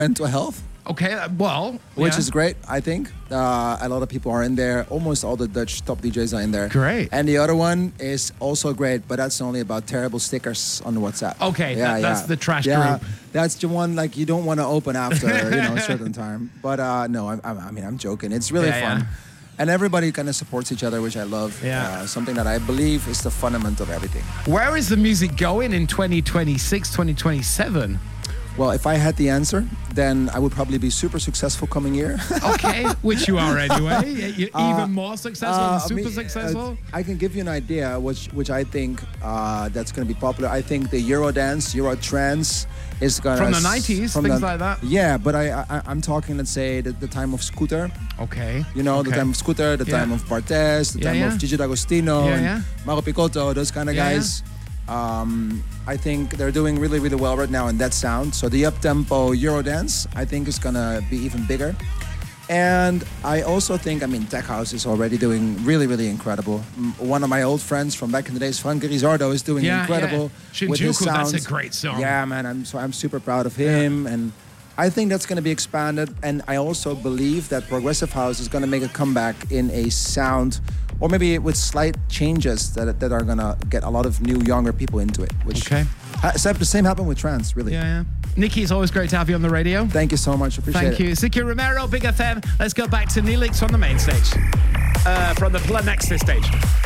mental health. Okay, well, which is great, I think. A lot of people are in there. Almost all the Dutch top DJs are in there. Great. And the other one is also great, but that's only about terrible stickers on the WhatsApp. Okay, that's the trash group. That's the one like you don't want to open after a certain time. But no, I'm joking. It's really fun. Yeah. And everybody kind of supports each other, which I love. Yeah. Something that I believe is the fundament of everything. Where is the music going in 2026, 2027? Well, if I had the answer, then I would probably be super successful coming year. Okay, which you are anyway. You're even more successful and super successful. I can give you an idea, which I think that's going to be popular. I think the Eurodance, Eurotrance is going to... From the 90s, things like that? Yeah, but I'm talking, let's say, the time of Scooter. Okay. You know, the time of Scooter, the time of Barthez, the time of Gigi D'Agostino, and Mauro Picotto, those kind of guys. I think they're doing really, really well right now in that sound. So the up-tempo Eurodance, I think, is going to be even bigger. And I also think, Tech House is already doing really, really incredible. One of my old friends from back in the days, Frank Rizzardo, is doing incredible with his sound. That's a great song. Yeah, man, I'm super proud of him. And I think that's going to be expanded. And I also believe that Progressive House is going to make a comeback in a sound, or maybe with slight changes that are going to get a lot of new, younger people into it. Which the same happened with trance, really. Yeah. Nicky, it's always great to have you on the radio. Thank you so much. Appreciate it. Thank you. Siki Romero, Big FM. Let's go back to Neelix on the main stage. From the next stage.